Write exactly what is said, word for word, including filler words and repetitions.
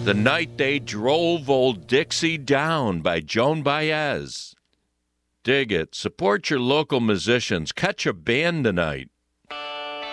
The Night They Drove Old Dixie Down by Joan Baez. Dig it. Support your local musicians. Catch a band tonight.